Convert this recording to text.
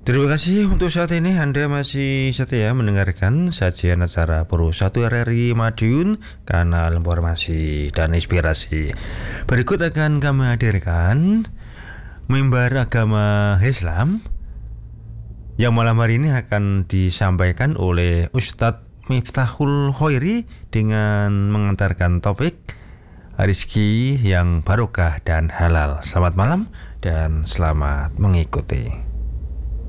Terima kasih untuk saat ini Anda masih setia mendengarkan sajian acara Pro 1 RRI Madiun, kanal informasi dan inspirasi. Berikut akan kami hadirkan mimbar agama Islam yang malam hari ini akan disampaikan oleh Ustadz Miftahul Khairi dengan mengantarkan topik rezeki yang barokah dan halal. Selamat malam dan selamat mengikuti.